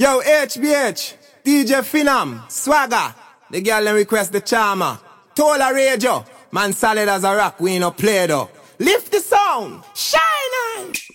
Yo, HBH, DJ Phenom, Swagger. The girl them request the charmer. Tola Radio, man solid as a rock, we no play though. Lift the sound, shine on.